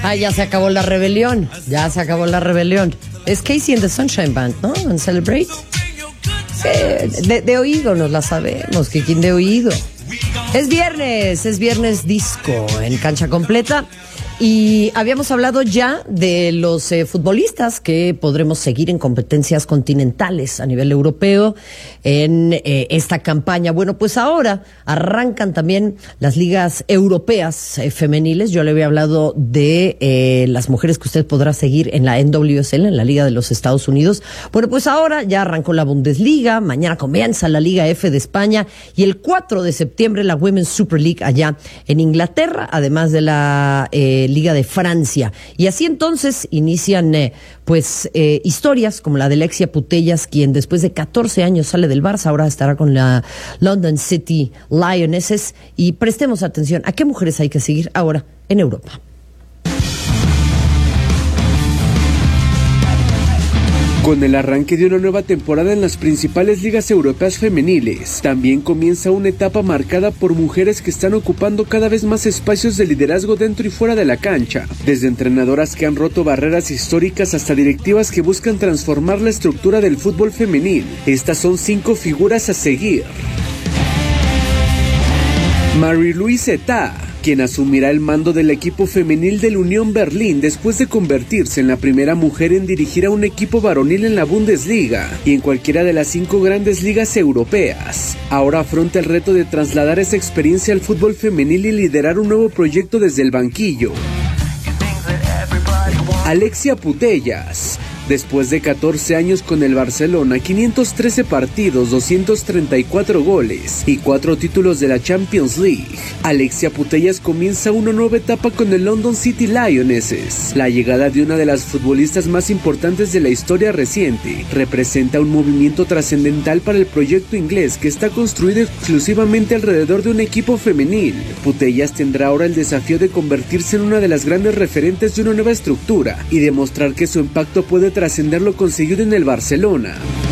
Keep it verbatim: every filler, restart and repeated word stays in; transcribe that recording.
Ah, ya se acabó la rebelión. Ya se acabó la rebelión. Es Casey and the Sunshine Band, ¿no? And Celebrate. Sí, de, de oído nos la sabemos, que quien de oído. Es viernes, es viernes disco en Cancha Completa. Y habíamos hablado ya de los eh, futbolistas que podremos seguir en competencias continentales a nivel europeo en eh, esta campaña. Bueno, pues ahora arrancan también las ligas europeas eh, femeniles. Yo le había hablado de eh, las mujeres que usted podrá seguir en la N W S L, en la Liga de los Estados Unidos. Bueno, pues ahora ya arrancó la Bundesliga, mañana comienza la Liga F de España y el cuatro de septiembre la Women's Super League allá en Inglaterra, además de la eh, Liga de Francia. Y así entonces inician eh, pues eh, historias como la de Alexia Putellas, quien después de catorce años sale del Barça, ahora estará con la London City Lionesses. Y prestemos atención a qué mujeres hay que seguir ahora en Europa. Con el arranque de una nueva temporada en las principales ligas europeas femeniles, también comienza una etapa marcada por mujeres que están ocupando cada vez más espacios de liderazgo dentro y fuera de la cancha, desde entrenadoras que han roto barreras históricas hasta directivas que buscan transformar la estructura del fútbol femenil. Estas son cinco figuras a seguir. Marie-Louise Eta, quien asumirá el mando del equipo femenil del Unión Berlín después de convertirse en la primera mujer en dirigir a un equipo varonil en la Bundesliga y en cualquiera de las cinco grandes ligas europeas. Ahora afronta el reto de trasladar esa experiencia al fútbol femenil y liderar un nuevo proyecto desde el banquillo. Alexia Putellas. Después de catorce años con el Barcelona, quinientos trece partidos, doscientos treinta y cuatro goles y cuatro títulos de la Champions League, Alexia Putellas comienza una nueva etapa con el London City Lionesses. La llegada de una de las futbolistas más importantes de la historia reciente representa un movimiento trascendental para el proyecto inglés que está construido exclusivamente alrededor de un equipo femenil. Putellas tendrá ahora el desafío de convertirse en una de las grandes referentes de una nueva estructura y demostrar que su impacto puede trascender lo conseguido en el Barcelona.